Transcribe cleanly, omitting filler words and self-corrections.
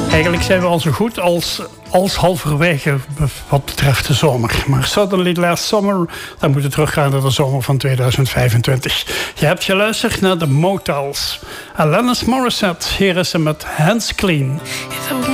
Eigenlijk zijn we al zo goed als halverwege wat betreft de zomer. Maar Suddenly Last Summer, dan moet je teruggaan naar de zomer van 2025. Je hebt geluisterd naar de Motels. Alanis Morissette, hier is ze met Hands Clean.